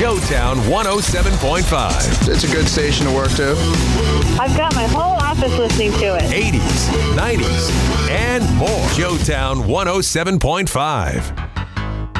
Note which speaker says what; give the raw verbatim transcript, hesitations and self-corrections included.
Speaker 1: Showtown one oh seven point five.
Speaker 2: It's a good station to work to.
Speaker 3: I've got my whole office listening to it.
Speaker 1: eighties, nineties, and more. Showtown one oh seven point five.